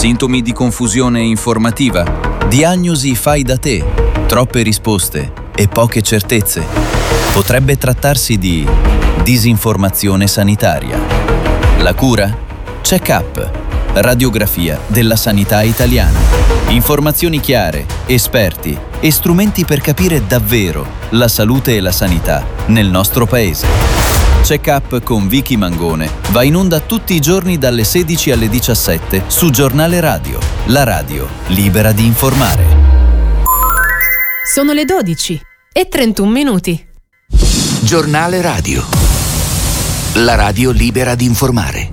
Sintomi di confusione informativa, diagnosi fai da te, troppe risposte e poche certezze. Potrebbe trattarsi di disinformazione sanitaria. La cura? Check-up, radiografia della sanità italiana. Informazioni chiare, esperti e strumenti per capire davvero la salute e la sanità nel nostro paese. Check-up con Vicky Mangone va in onda tutti i giorni dalle 16 alle 17 su Giornale Radio, la radio libera di informare. Sono le 12:31. Giornale Radio, la radio libera di informare.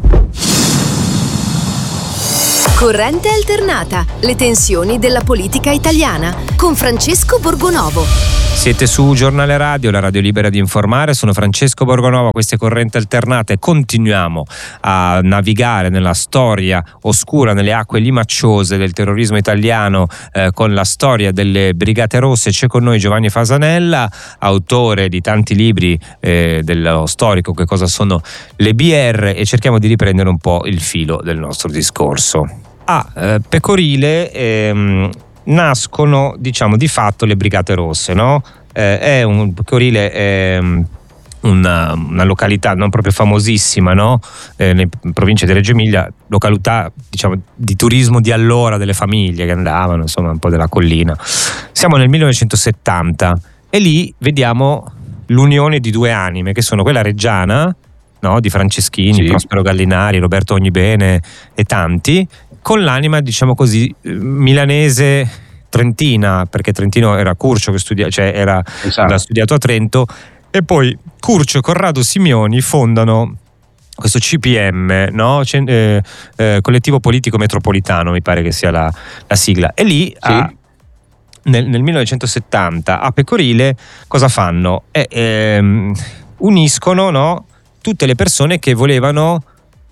Corrente alternata, le tensioni della politica italiana, con Francesco Borgonovo. Siete su Giornale Radio, la radio libera di informare. Sono Francesco Borgonovo, queste Corrente alternate. Continuiamo a navigare nella storia oscura, nelle acque limacciose del terrorismo italiano, con la storia delle Brigate Rosse. C'è con noi Giovanni Fasanella, autore di tanti libri dello storico Che cosa sono le BR, e cerchiamo di riprendere un po' il filo del nostro discorso. A Pecorile nascono, diciamo, di fatto le Brigate Rosse, no? Pecorile è una località non proprio famosissima, no? In provincia di Reggio Emilia, località, diciamo, di turismo di allora, delle famiglie che andavano, insomma, un po' della collina. Siamo nel 1970 e lì vediamo l'unione di due anime, che sono quella reggiana, no? Di Franceschini, sì, Prospero Gallinari, Roberto Ognibene e tanti, con l'anima, diciamo così, milanese trentina, perché Trentino era Curcio che aveva studiato a Trento, e poi Curcio e Corrado Simioni fondano questo CPM, no? Collettivo Politico Metropolitano, mi pare che sia la sigla, e lì sì. Nel 1970 a Pecorile cosa fanno? Uniscono, no, tutte le persone che volevano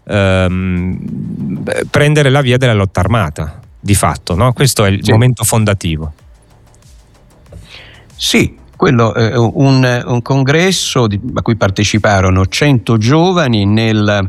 prendere la via della lotta armata, di fatto, no? Questo è il momento fondativo. Sì, quello è un congresso a cui parteciparono 100 giovani nella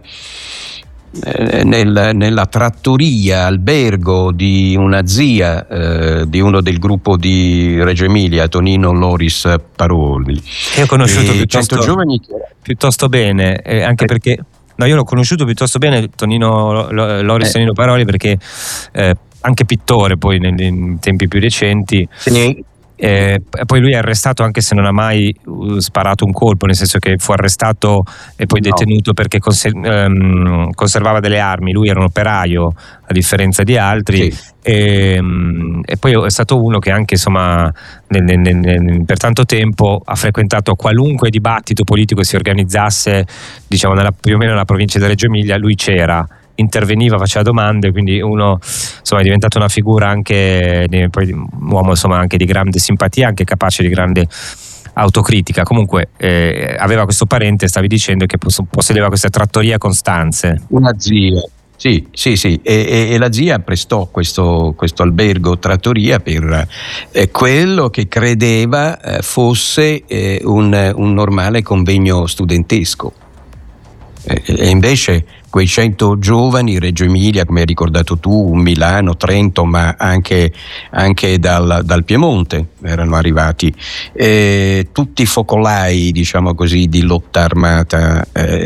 trattoria, albergo di una zia di uno del gruppo di Reggio Emilia, Tonino Loris Paroli. Che ho conosciuto piuttosto bene, anche perché io l'ho conosciuto piuttosto bene, Tonino Paroli, perché anche pittore poi nei tempi più recenti. Sì. Poi lui è arrestato, anche se non ha mai sparato un colpo, nel senso che fu arrestato e poi detenuto perché conservava delle armi. Lui era un operaio, a differenza di altri, sì. E poi è stato uno che anche, insomma, per tanto tempo ha frequentato qualunque dibattito politico si organizzasse, diciamo, più o meno nella provincia di Reggio Emilia. Lui c'era, interveniva, faceva domande, quindi uno, insomma, è diventato una figura anche poi un uomo, insomma, anche di grande simpatia, anche capace di grande autocritica. Comunque aveva questo parente, stavi dicendo, che possedeva questa trattoria a Costanze, una zia. Sì, e la zia prestò questo albergo trattoria per quello che credeva fosse un normale convegno studentesco, e invece quei 100 giovani, Reggio Emilia, come hai ricordato tu, Milano, Trento, ma anche dal Piemonte erano arrivati, tutti focolai, diciamo così, di lotta armata,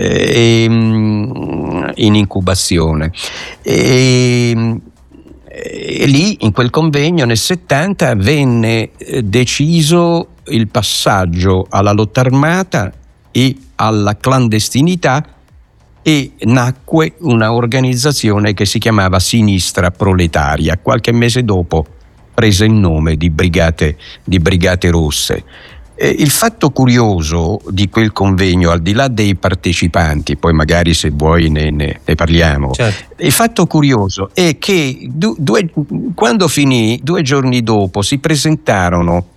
in incubazione. E lì, in quel convegno, nel 70, venne deciso il passaggio alla lotta armata e alla clandestinità, e nacque una organizzazione che si chiamava Sinistra Proletaria. Qualche mese dopo prese il nome di Brigate Rosse. Il fatto curioso di quel convegno, al di là dei partecipanti, poi magari se vuoi ne parliamo, certo. Il fatto curioso è che quando finì, 2 giorni dopo, si presentarono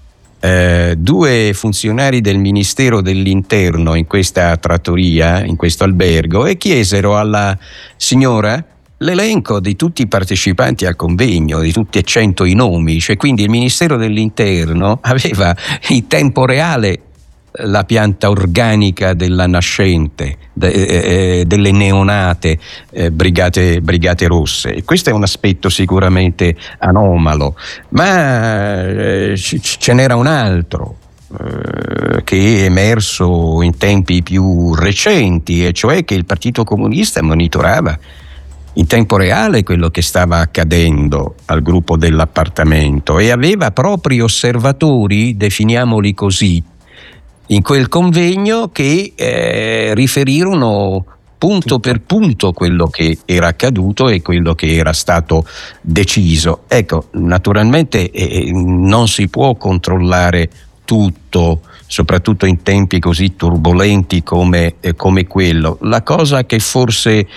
2 funzionari del Ministero dell'Interno in questa trattoria, in questo albergo, e chiesero alla signora l'elenco di tutti i partecipanti al convegno, di tutti e 100 i nomi. Cioè, quindi il Ministero dell'Interno aveva in tempo reale la pianta organica della nascente, delle neonate brigate rosse. E questo è un aspetto sicuramente anomalo, ma ce n'era un altro che è emerso in tempi più recenti, e cioè che il Partito Comunista monitorava in tempo reale quello che stava accadendo al gruppo dell'appartamento e aveva propri osservatori, definiamoli così, in quel convegno che riferirono punto per punto quello che era accaduto e quello che era stato deciso. Ecco, naturalmente non si può controllare tutto, soprattutto in tempi così turbolenti come quello. La cosa che forse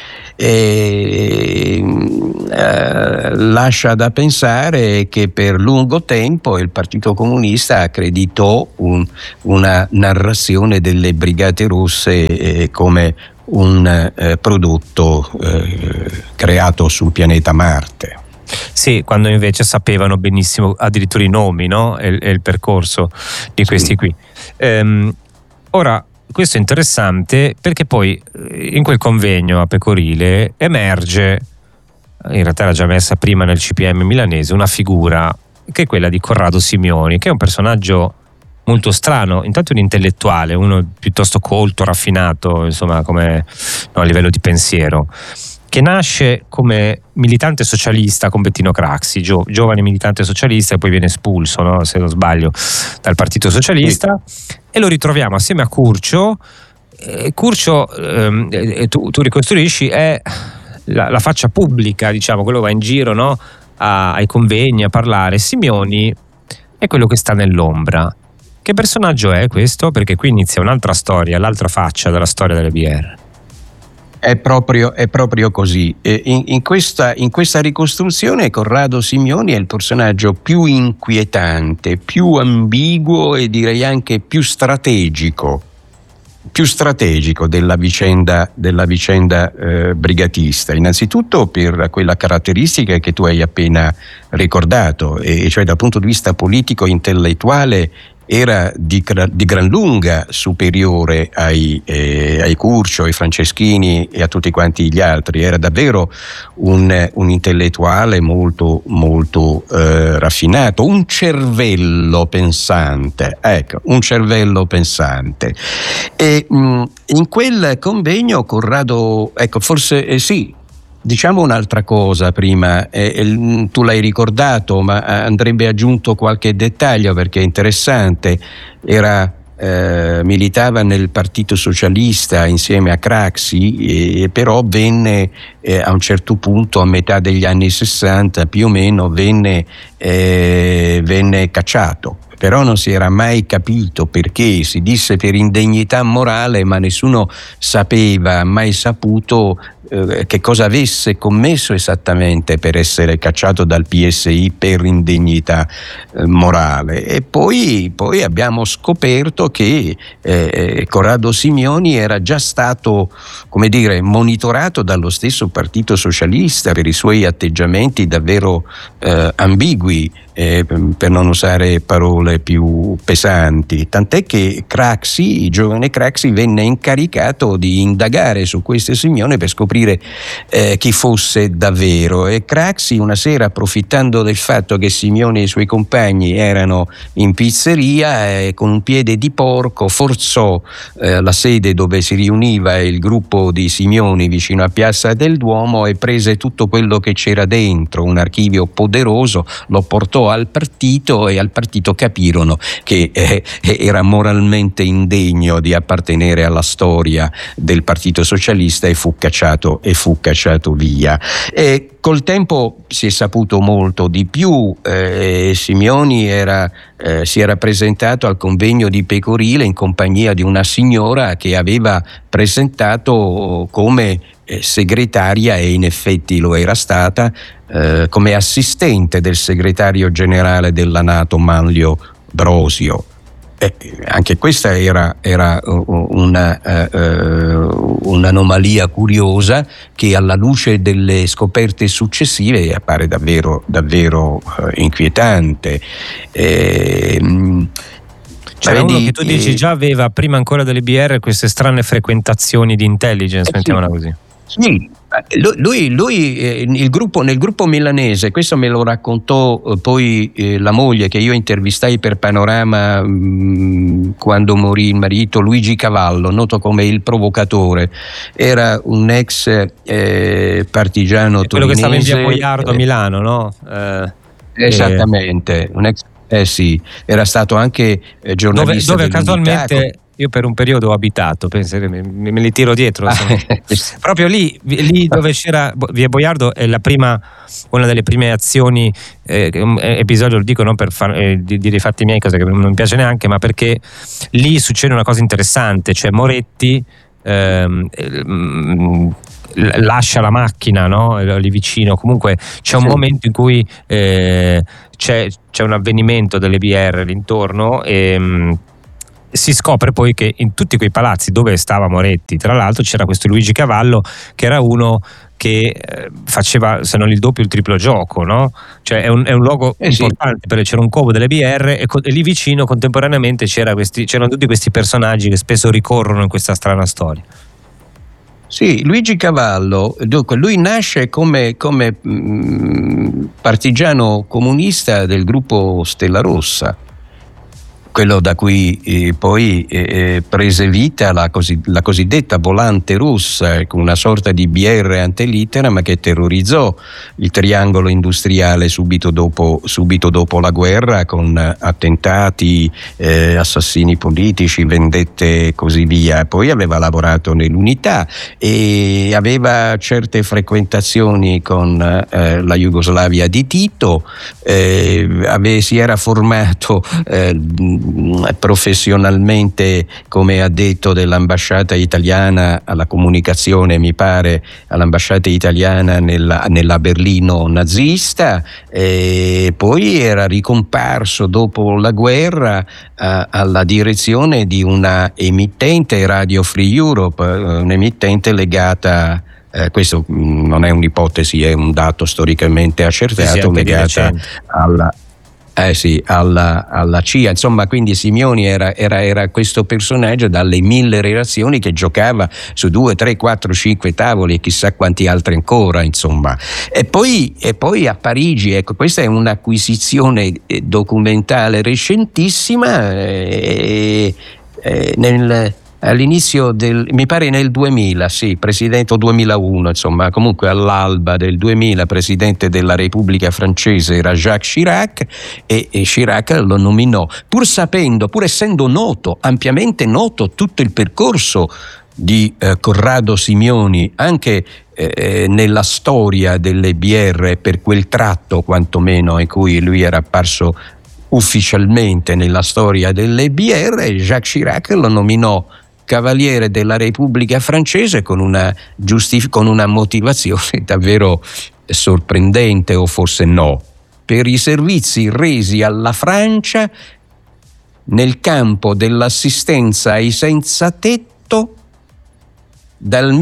lascia da pensare è che per lungo tempo il Partito Comunista accreditò una narrazione delle Brigate Rosse come un prodotto creato sul pianeta Marte. Sì, quando invece sapevano benissimo addirittura i nomi, no? e il percorso di questi qui. Ora, questo è interessante perché poi in quel convegno a Pecorile emerge, in realtà era già messa prima nel CPM milanese, una figura che è quella di Corrado Simioni, che è un personaggio molto strano, intanto un intellettuale, uno piuttosto colto, raffinato, insomma, come a livello di pensiero, che nasce come militante socialista con Bettino Craxi, giovane militante socialista, e poi viene espulso, no, se non sbaglio, dal Partito Socialista, e lo ritroviamo assieme a Curcio. Curcio, tu ricostruisci, è la faccia pubblica, diciamo, quello va in giro, no, ai convegni a parlare. Simioni è quello che sta nell'ombra. Che personaggio è questo? Perché qui inizia un'altra storia, l'altra faccia della storia delle BR. È proprio così. In questa ricostruzione Corrado Simioni è il personaggio più inquietante, più ambiguo e direi anche più strategico della vicenda brigatista. Innanzitutto per quella caratteristica che tu hai appena ricordato, e cioè dal punto di vista politico intellettuale era di gran lunga superiore ai Curcio, ai Franceschini e a tutti quanti gli altri. Era davvero un intellettuale molto molto raffinato, un cervello pensante, e in quel convegno Corrado, forse sì. Diciamo un'altra cosa prima, tu l'hai ricordato, ma andrebbe aggiunto qualche dettaglio perché è interessante. Militava nel Partito Socialista insieme a Craxi, però venne a un certo punto, a metà degli anni 60 più o meno, venne cacciato. Però non si era mai capito perché, si disse per indegnità morale, ma nessuno sapeva, mai saputo che cosa avesse commesso esattamente per essere cacciato dal PSI per indegnità morale. E poi abbiamo scoperto che Corrado Simioni era già stato, come dire, monitorato dallo stesso Partito Socialista per i suoi atteggiamenti davvero ambigui, per non usare parole più pesanti, tant'è che Craxi, il giovane Craxi, venne incaricato di indagare su questo Simioni per scoprire chi fosse davvero, e Craxi una sera, approfittando del fatto che Simioni e i suoi compagni erano in pizzeria, con un piede di porco forzò la sede dove si riuniva il gruppo di Simioni vicino a Piazza del Duomo e prese tutto quello che c'era dentro, un archivio poderoso, lo portò al partito, e al partito capirono che era moralmente indegno di appartenere alla storia del Partito Socialista, e fu cacciato via. E col tempo si è saputo molto di più. Simioni si era presentato al convegno di Pecorile in compagnia di una signora che aveva presentato come segretaria, e in effetti lo era stata, come assistente del segretario generale della NATO Manlio Brosio. Anche questa era un'anomalia curiosa che alla luce delle scoperte successive appare davvero inquietante. C'era uno che tu dici già aveva, prima ancora delle BR, queste strane frequentazioni di intelligence, mettiamola così. Sì, lui nel gruppo milanese, questo me lo raccontò poi la moglie che io intervistai per Panorama quando morì il marito, Luigi Cavallo, noto come il provocatore. Era un ex partigiano torinese. Quello che stava in via Boiardo a Milano, no? Esattamente, un ex. Sì, era stato anche giornalista dove casualmente io per un periodo ho abitato, penso, me li tiro dietro. Proprio lì dove c'era via Boiardo è una delle prime azioni, episodio lo dico non per dire i fatti miei, cosa che non mi piace neanche, ma perché lì succede una cosa interessante, cioè Moretti lascia la macchina, no? Lì vicino, comunque c'è un momento in cui c'è un avvenimento delle BR l'intorno e si scopre poi che in tutti quei palazzi dove stava Moretti, tra l'altro, c'era questo Luigi Cavallo che era uno che faceva, se non il doppio, il triplo gioco, no? Cioè è un luogo importante, perché c'era un covo delle BR e lì vicino contemporaneamente c'erano tutti questi personaggi che spesso ricorrono in questa strana storia. Sì, Luigi Cavallo, dunque, lui nasce come partigiano comunista del gruppo Stella Rossa, quello da cui poi prese vita la cosiddetta volante rossa, una sorta di BR antelitteram che terrorizzò il triangolo industriale subito dopo la guerra, con attentati, assassini politici, vendette e così via. Poi aveva lavorato nell'Unità e aveva certe frequentazioni con la Jugoslavia di Tito, si era formato professionalmente come addetto dell'ambasciata italiana alla comunicazione, mi pare, all'ambasciata italiana nella Berlino nazista, e poi era ricomparso dopo la guerra alla direzione di una emittente, Radio Free Europe, un'emittente legata, questo non è un'ipotesi, è un dato storicamente accertato, legata alla CIA. Insomma, quindi Simioni era questo personaggio dalle 1000 relazioni che giocava su 2, 3, 4, 5 tavoli e chissà quanti altri ancora, insomma. E poi a Parigi, ecco, questa è un'acquisizione documentale recentissima, all'inizio mi pare nel 2000, sì, presidente, o 2001, insomma, comunque all'alba del 2000 presidente della Repubblica francese era Jacques Chirac, e Chirac lo nominò, pur essendo ampiamente noto tutto il percorso di Corrado Simioni, anche nella storia delle BR, per quel tratto quantomeno in cui lui era apparso ufficialmente nella storia delle BR, Jacques Chirac lo nominò Cavaliere della Repubblica francese con una motivazione davvero sorprendente, o forse no, per i servizi resi alla Francia nel campo dell'assistenza ai senza tetto dal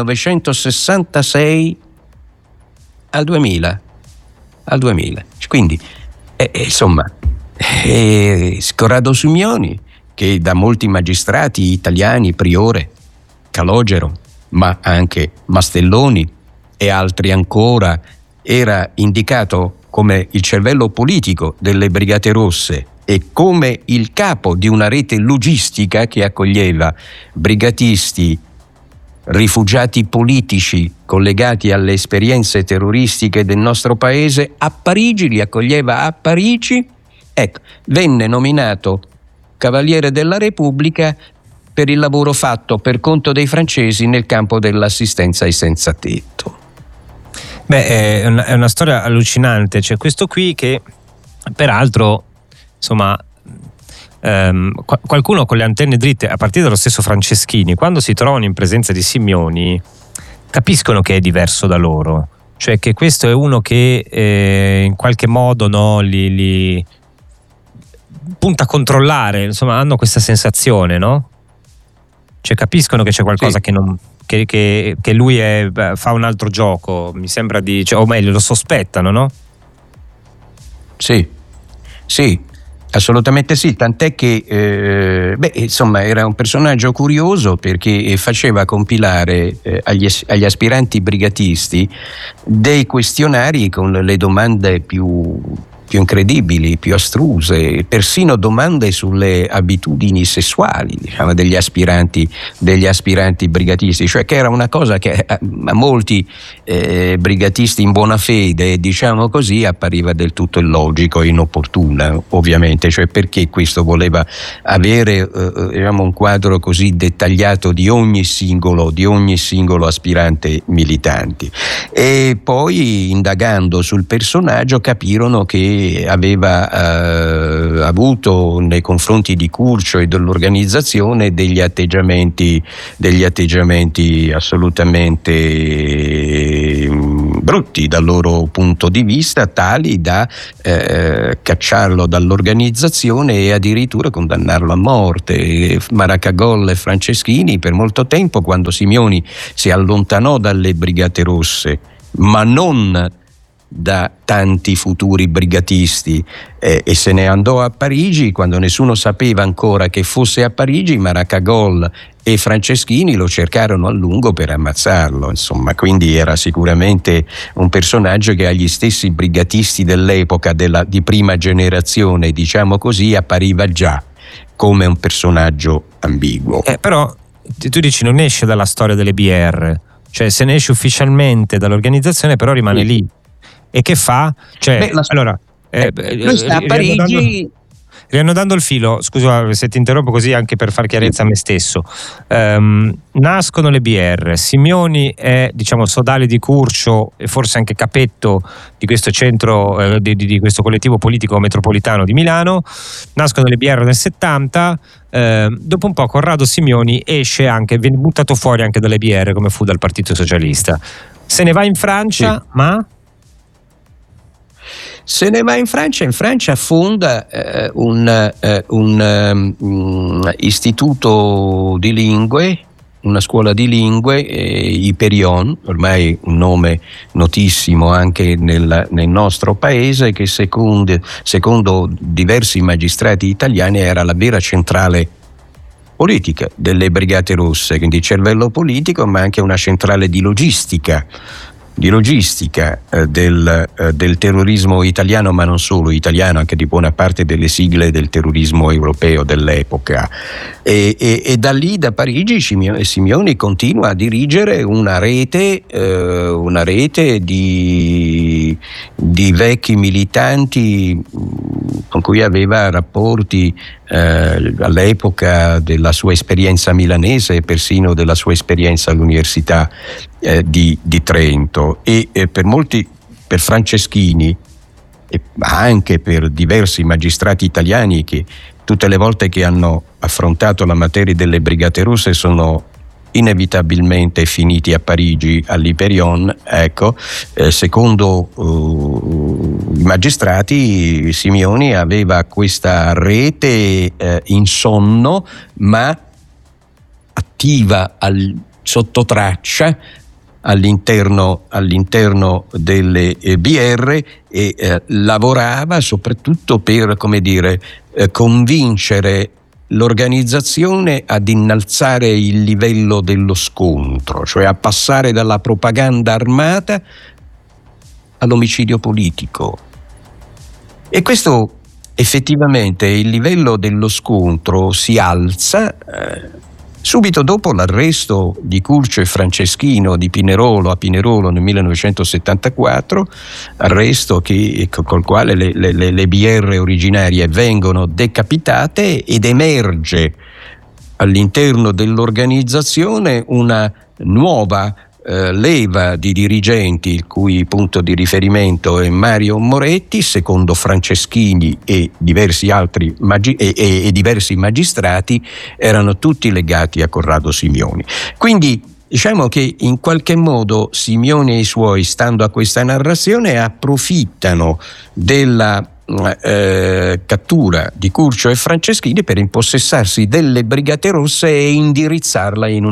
1966 al 2000. Quindi insomma, Corrado Simioni, che da molti magistrati italiani, Priore, Calogero, ma anche Mastelloni e altri ancora, era indicato come il cervello politico delle Brigate Rosse e come il capo di una rete logistica che accoglieva brigatisti, rifugiati politici collegati alle esperienze terroristiche del nostro paese a Parigi, li accoglieva a Parigi. Ecco, venne nominato Cavaliere della Repubblica per il lavoro fatto per conto dei francesi nel campo dell'assistenza ai senza tetto. Beh, è una storia allucinante. C'è questo qui che, peraltro, insomma, qualcuno con le antenne dritte, a partire dallo stesso Franceschini, quando si trovano in presenza di Simioni, capiscono che è diverso da loro. Cioè che questo è uno che in qualche modo, no, li punta a controllare, insomma, hanno questa sensazione, no? Cioè capiscono che c'è qualcosa, sì, che lui fa un altro gioco, mi sembra o meglio lo sospettano, no? Sì. Assolutamente sì, tant'è che insomma era un personaggio curioso perché faceva compilare agli aspiranti brigatisti dei questionari con le domande più incredibili, più astruse, persino domande sulle abitudini sessuali, diciamo, degli aspiranti brigatisti, cioè che era una cosa che a molti brigatisti in buona fede, diciamo così, appariva del tutto illogico e inopportuna, ovviamente, cioè perché questo voleva avere diciamo un quadro così dettagliato di ogni singolo aspirante militante. E poi, indagando sul personaggio, capirono che aveva avuto nei confronti di Curcio e dell'organizzazione degli atteggiamenti assolutamente brutti dal loro punto di vista, tali da cacciarlo dall'organizzazione e addirittura condannarlo a morte. Maracagol e Franceschini per molto tempo, quando Simioni si allontanò dalle Brigate Rosse, ma non da tanti futuri brigatisti, e se ne andò a Parigi, quando nessuno sapeva ancora che fosse a Parigi, Maracagol e Franceschini lo cercarono a lungo per ammazzarlo, insomma, quindi era sicuramente un personaggio che agli stessi brigatisti dell'epoca di prima generazione, diciamo così, appariva già come un personaggio ambiguo. Però tu dici non esce dalla storia delle BR, cioè se ne esce ufficialmente dall'organizzazione, però rimane lì. E che fa? Cioè, lui sta a Parigi. Riannodando il filo, scusa se ti interrompo così anche per far chiarezza a me stesso. Nascono le BR, Simioni è, diciamo, sodale di Curcio e forse anche capetto di questo centro, di questo collettivo politico metropolitano di Milano. Nascono le BR nel 70. Dopo un po' Corrado Simioni viene buttato fuori anche dalle BR, come fu dal Partito Socialista. Se ne va in Francia, ma... Se ne va in Francia fonda un istituto di lingue, una scuola di lingue, Hyperion, ormai un nome notissimo anche nel nostro paese, che secondo diversi magistrati italiani era la vera centrale politica delle Brigate Rosse, quindi cervello politico, ma anche una centrale di logistica del terrorismo italiano, ma non solo italiano, anche di buona parte delle sigle del terrorismo europeo dell'epoca. E da lì, da Parigi, Simioni continua a dirigere una rete di vecchi militanti con cui aveva rapporti all'epoca della sua esperienza milanese e persino della sua esperienza all'Università di Trento, e per Franceschini, ma anche per diversi magistrati italiani che tutte le volte che hanno affrontato la materia delle Brigate Rosse sono inevitabilmente finiti a Parigi all'Hyperion. Ecco, secondo i magistrati, Simioni aveva questa rete in sonno ma attiva sotto traccia all'interno delle BR, e lavorava soprattutto per, convincere l'organizzazione ad innalzare il livello dello scontro, cioè a passare dalla propaganda armata all'omicidio politico. E questo effettivamente, il livello dello scontro si alza subito dopo l'arresto di Curcio e Franceschino a Pinerolo nel 1974, arresto col quale le BR originarie vengono decapitate, ed emerge all'interno dell'organizzazione una nuova leva di dirigenti, il cui punto di riferimento è Mario Moretti, secondo Franceschini e diversi diversi magistrati erano tutti legati a Corrado Simioni. Quindi diciamo che in qualche modo Simioni e i suoi, stando a questa narrazione, approfittano della cattura di Curcio e Franceschini per impossessarsi delle Brigate Rosse e indirizzarle in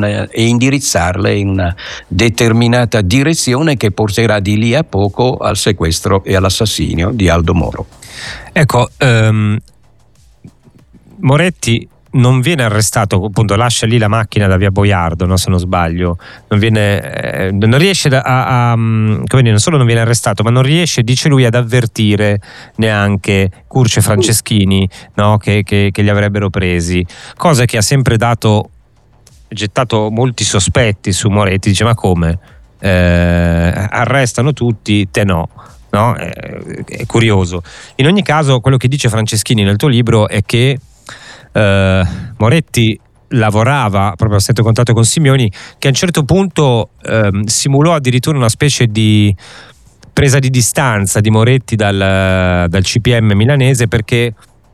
una determinata direzione che porterà di lì a poco al sequestro e all'assassinio di Aldo Moro. Ecco, Moretti non viene arrestato, appunto lascia lì la macchina da via Boiardo, no, se non sbaglio, non riesce come dire, non solo non viene arrestato, ma non riesce, dice lui, ad avvertire neanche Curcio e Franceschini, no, che li avrebbero presi, cosa che ha sempre gettato molti sospetti su Moretti. Dice: ma come? Arrestano tutti, te no? No? È curioso. In ogni caso, quello che dice Franceschini nel tuo libro è che Moretti lavorava proprio a stretto contatto con Simioni, che a un certo punto simulò addirittura una specie di presa di distanza di Moretti dal CPM milanese, perché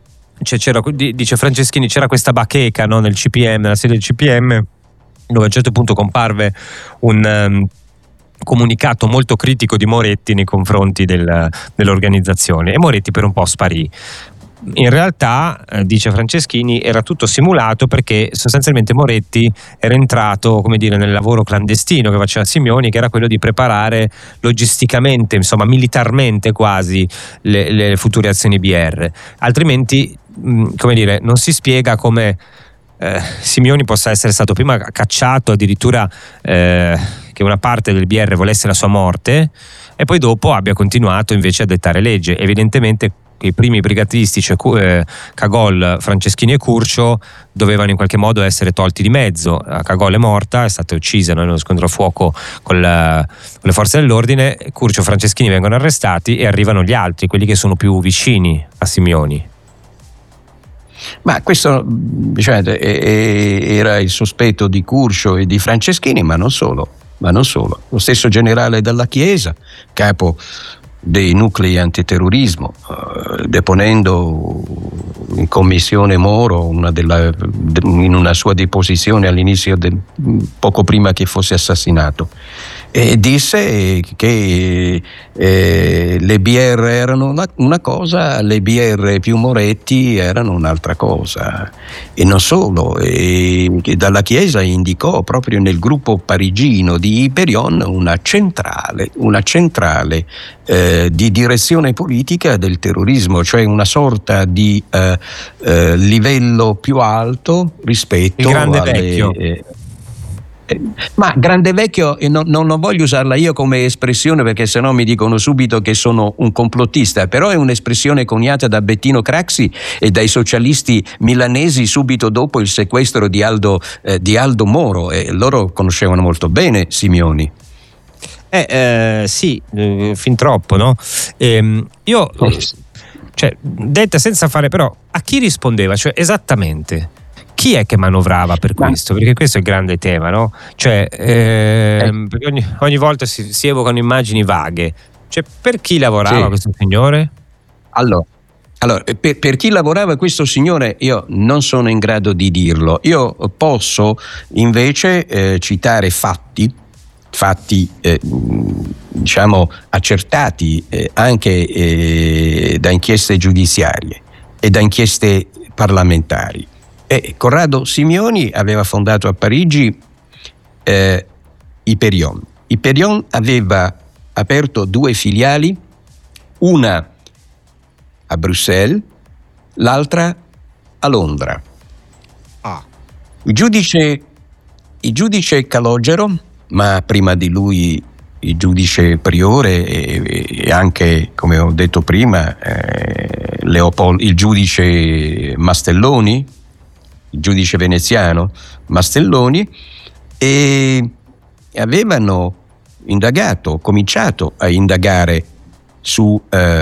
dice Franceschini, c'era questa bacheca, no, nel CPM, nella sede del CPM, dove a un certo punto comparve un comunicato molto critico di Moretti nei confronti dell'organizzazione, e Moretti per un po' sparì. In realtà, dice Franceschini, era tutto simulato, perché sostanzialmente Moretti era entrato, come dire, nel lavoro clandestino che faceva Simioni, che era quello di preparare logisticamente, insomma militarmente quasi, le future azioni BR. Altrimenti, come dire, non si spiega come Simioni possa essere stato prima cacciato, addirittura che una parte del BR volesse la sua morte, e poi dopo abbia continuato invece a dettare legge. Evidentemente i primi brigatisti, cioè Cagol, Franceschini e Curcio, dovevano in qualche modo essere tolti di mezzo. Cagol è morta, è stata uccisa in uno scontro a fuoco con le forze dell'ordine. Curcio e Franceschini vengono arrestati e arrivano gli altri, quelli che sono più vicini a Simioni. Ma questo, diciamo, era il sospetto di Curcio e di Franceschini, ma non solo. Lo stesso generale Dalla Chiesa, capo dei nuclei antiterrorismo, deponendo in commissione Moro in una sua deposizione all'inizio poco prima che fosse assassinato, e disse che le BR erano una cosa, le BR più Moretti erano un'altra cosa. E non solo, Dalla Chiesa indicò proprio nel gruppo parigino di Hyperion una centrale di direzione politica del terrorismo, cioè una sorta di livello più alto rispetto il grande vecchio. Ma grande vecchio non voglio usarla io come espressione, perché sennò mi dicono subito che sono un complottista, però è un'espressione coniata da Bettino Craxi e dai socialisti milanesi subito dopo il sequestro di Aldo Moro, e loro conoscevano molto bene Simioni. Sì, fin troppo, no? Io, cioè, detta senza fare, però, a chi rispondeva? Cioè, esattamente, chi è che manovrava per questo? Perché questo è il grande tema, no? Cioè, perché ogni volta si evocano immagini vaghe. Cioè, per chi lavorava questo signore? Allora, per chi lavorava questo signore io non sono in grado di dirlo. Io posso invece citare fatti diciamo accertati anche da inchieste giudiziarie e da inchieste parlamentari. Corrado Simioni aveva fondato a Parigi Hyperion. Hyperion aveva aperto 2 filiali, una a Bruxelles, l'altra a Londra. Il giudice Calogero, ma prima di lui il giudice Priore e anche, come ho detto prima, il giudice Mastelloni, il giudice veneziano Mastelloni, e avevano cominciato a indagare su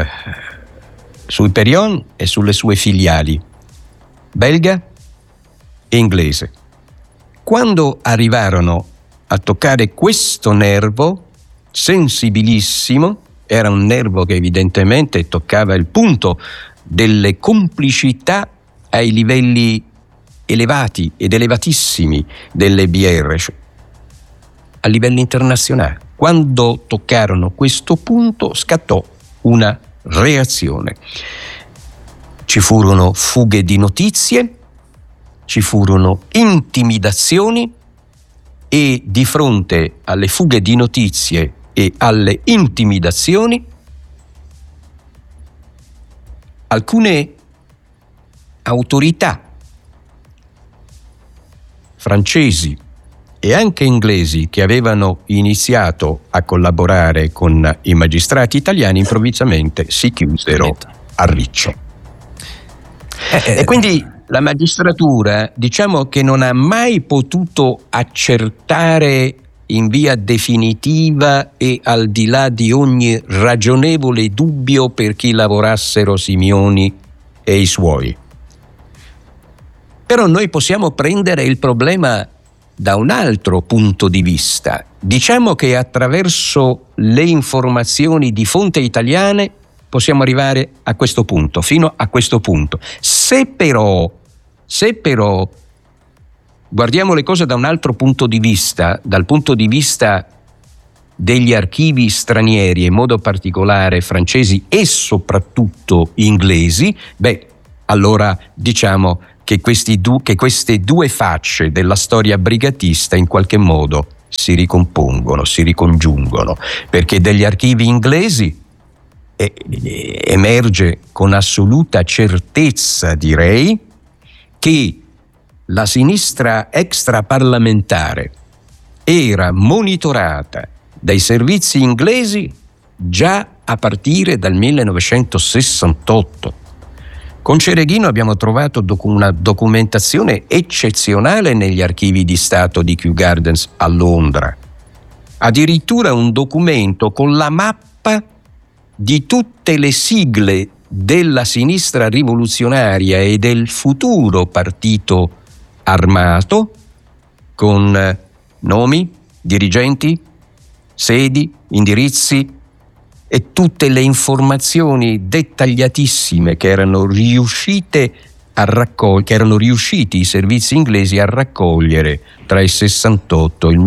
Hyperion e sulle sue filiali belga e inglese. Quando arrivarono a toccare questo nervo sensibilissimo, era un nervo che evidentemente toccava il punto delle complicità ai livelli elevati ed elevatissimi delle BR, cioè a livello internazionale. Quando toccarono questo punto scattò una reazione. Ci furono fughe di notizie, ci furono intimidazioni, e di fronte alle fughe di notizie e alle intimidazioni alcune autorità francesi e anche inglesi che avevano iniziato a collaborare con i magistrati italiani improvvisamente si chiusero a riccio. E quindi la magistratura, diciamo che non ha mai potuto accertare in via definitiva e al di là di ogni ragionevole dubbio per chi lavorassero Simioni e i suoi. Però noi possiamo prendere il problema da un altro punto di vista. Diciamo che attraverso le informazioni di fonti italiane possiamo arrivare a questo punto, fino a questo punto. Se però guardiamo le cose da un altro punto di vista, dal punto di vista degli archivi stranieri, in modo particolare francesi e soprattutto inglesi, allora diciamo che queste due facce della storia brigatista in qualche modo si ricompongono, si ricongiungono, perché degli archivi inglesi emerge con assoluta certezza, direi, che la sinistra extraparlamentare era monitorata dai servizi inglesi già a partire dal 1968. Con Cereghino abbiamo trovato una documentazione eccezionale negli archivi di Stato di Kew Gardens a Londra. Addirittura un documento con la mappa di tutte le sigle della sinistra rivoluzionaria e del futuro partito armato, con nomi, dirigenti, sedi, indirizzi e tutte le informazioni dettagliatissime che erano riusciti i servizi inglesi a raccogliere tra il 68 e il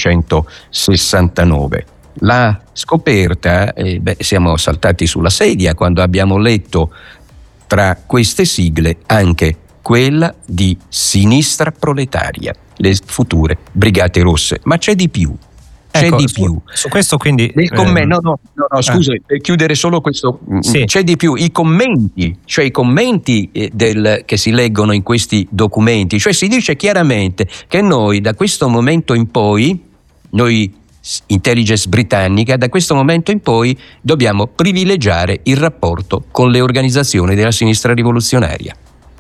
1969. La scoperta, siamo saltati sulla sedia quando abbiamo letto tra queste sigle anche quella di Sinistra Proletaria, le future Brigate Rosse. Ma c'è di più. Su questo quindi scusa, per chiudere solo questo, sì. C'è di più, i commenti che si leggono in questi documenti, cioè si dice chiaramente che noi da questo momento in poi, noi intelligence britannica, da questo momento in poi dobbiamo privilegiare il rapporto con le organizzazioni della sinistra rivoluzionaria.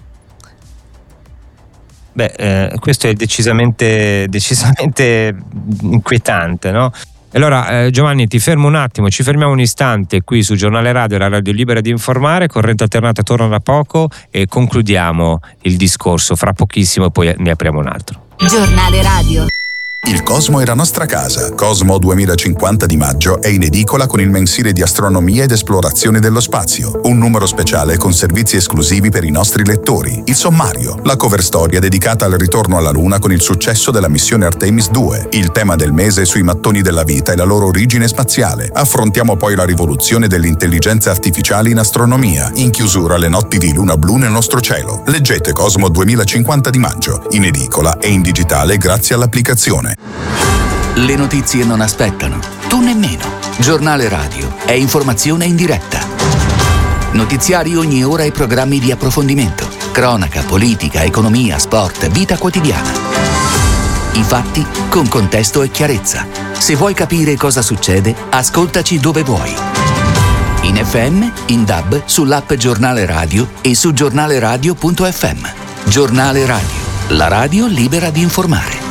Questo è decisamente inquietante, no? Allora Giovanni, ti fermo un attimo, ci fermiamo un istante qui su Giornale Radio, la radio libera di informare. Corrente Alternata torna da poco e concludiamo il discorso fra pochissimo e poi ne apriamo un altro. Giornale Radio. Il Cosmo è la nostra casa. Cosmo 2050 di maggio è in edicola con il mensile di astronomia ed esplorazione dello spazio. Un numero speciale con servizi esclusivi per i nostri lettori. Il sommario, la cover storia dedicata al ritorno alla Luna con il successo della missione Artemis 2. Il tema del mese sui mattoni della vita e la loro origine spaziale. Affrontiamo poi la rivoluzione delle intelligenze artificiali in astronomia. In chiusura le notti di luna blu nel nostro cielo. Leggete Cosmo 2050 di maggio, in edicola e in digitale grazie all'applicazione. Le notizie non aspettano, tu nemmeno. Giornale Radio è informazione in diretta. Notiziari ogni ora e programmi di approfondimento. Cronaca, politica, economia, sport, vita quotidiana. I fatti con contesto e chiarezza. Se vuoi capire cosa succede, ascoltaci dove vuoi. In FM, in DAB, sull'app Giornale Radio e su giornaleradio.fm. Giornale Radio, la radio libera di informare.